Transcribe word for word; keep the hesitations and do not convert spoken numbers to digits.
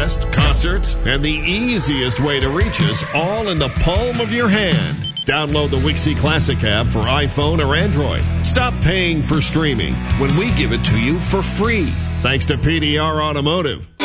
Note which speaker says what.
Speaker 1: podcast, concerts, and the easiest way to reach us all in the palm of your hand. Download the Wixie Classic app for iPhone or Android. Stop paying for streaming when we give it to you for free. Thanks to P D R Automotive.